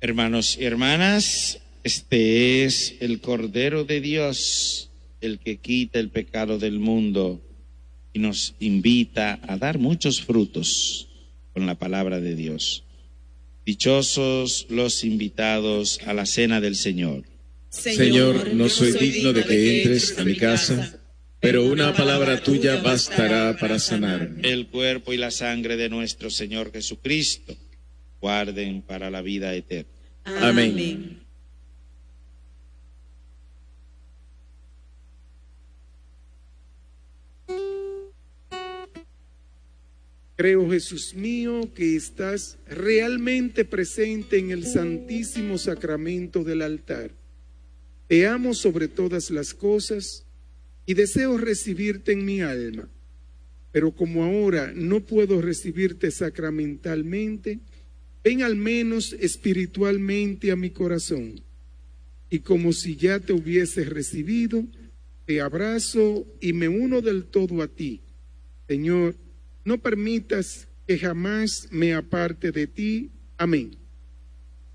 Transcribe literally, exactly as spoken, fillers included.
Hermanos y hermanas, este es el Cordero de Dios, el que quita el pecado del mundo y nos invita a dar muchos frutos con la palabra de Dios. Dichosos los invitados a la cena del Señor. Señor, no soy digno de que entres a mi casa, pero una palabra tuya bastará para sanarme. El cuerpo y la sangre de nuestro Señor Jesucristo guarden para la vida eterna. Amén. Amén. Creo, Jesús mío, que estás realmente presente en el santísimo sacramento del altar. Te amo sobre todas las cosas y deseo recibirte en mi alma. Pero como ahora no puedo recibirte sacramentalmente, ven al menos espiritualmente a mi corazón. Y como si ya te hubieses recibido, te abrazo y me uno del todo a ti. Señor, no permitas que jamás me aparte de ti. Amén.